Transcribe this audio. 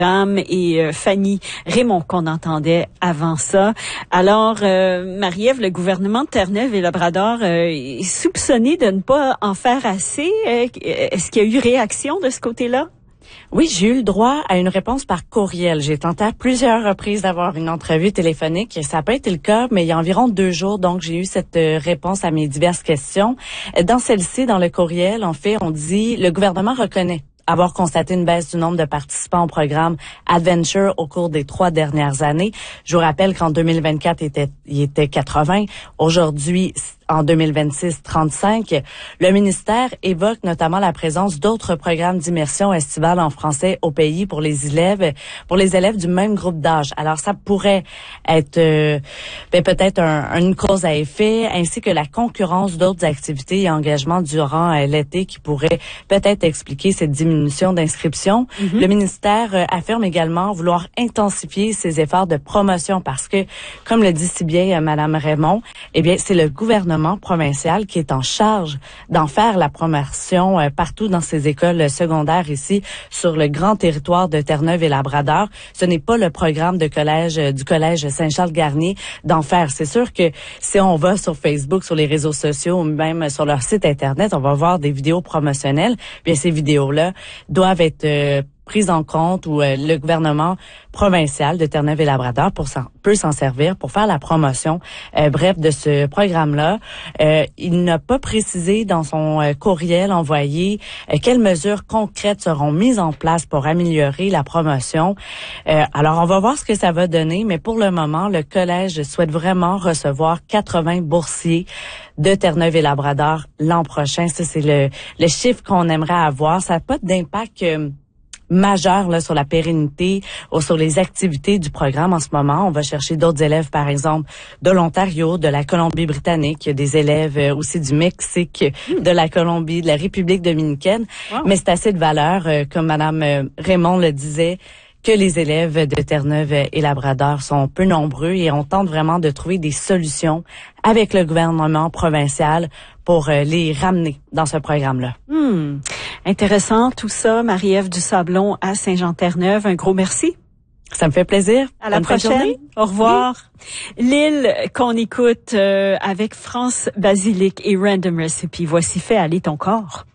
et Fanny Raymond qu'on entendait avant ça. Alors, Marie-Ève, le gouvernement de Terre-Neuve et Labrador est soupçonné de ne pas en faire assez. Est-ce qu'il y a eu réaction de ce côté-là? Oui, j'ai eu le droit à une réponse par courriel. J'ai tenté à plusieurs reprises d'avoir une entrevue téléphonique. Ça n'a pas été le cas, mais il y a environ 2 jours, donc j'ai eu cette réponse à mes diverses questions. Dans celle-ci, dans le courriel, en fait, on dit « Le gouvernement reconnaît avoir constaté une baisse du nombre de participants au programme Adventure au cours des 3 dernières années. Je vous rappelle qu'en 2024, il était 80. Aujourd'hui, en 2026, 35. Le ministère évoque notamment la présence d'autres programmes d'immersion estivale en français au pays pour les élèves du même groupe d'âge. Alors, ça pourrait être peut-être une cause à effet, ainsi que la concurrence d'autres activités et engagements durant l'été qui pourraient peut-être expliquer cette diminution d'inscription. Mm-hmm. Le ministère affirme également vouloir intensifier ses efforts de promotion parce que, comme le dit si bien Madame Raymond, eh bien, c'est le gouvernement provincial qui est en charge d'en faire la promotion partout dans ces écoles secondaires ici sur le grand territoire de Terre-Neuve et Labrador. Ce n'est pas le programme de collège du collège Saint-Charles-Garnier d'en faire. C'est sûr que si on va sur Facebook, sur les réseaux sociaux ou même sur leur site Internet, on va voir des vidéos promotionnelles. Bien, ces vidéos-là doivent être prise en compte où le gouvernement provincial de Terre-Neuve et Labrador peut s'en servir pour faire la promotion, bref, de ce programme-là. Il n'a pas précisé dans son courriel envoyé quelles mesures concrètes seront mises en place pour améliorer la promotion. Alors, on va voir ce que ça va donner, mais pour le moment, le collège souhaite vraiment recevoir 80 boursiers de Terre-Neuve et Labrador l'an prochain. Ça, c'est le chiffre qu'on aimerait avoir. Ça n'a pas d'impact majeur là sur la pérennité ou sur les activités du programme en ce moment. On va chercher d'autres élèves, par exemple, de l'Ontario, de la Colombie-Britannique. Il y a des élèves aussi du Mexique, de la Colombie, de la République dominicaine. Wow. Mais c'est assez de valeur, comme Madame Raymond le disait, que les élèves de Terre-Neuve et Labrador sont peu nombreux et on tente vraiment de trouver des solutions avec le gouvernement provincial pour les ramener dans ce programme-là. Intéressant tout ça, Marie-Ève Dusablon à Saint-Jean-Terre-Neuve. Un gros merci. Ça me fait plaisir. À la prochaine. Au revoir. Oui. L'île qu'on écoute avec France Basilic et Random Recipe. Voici Fais aller ton corps.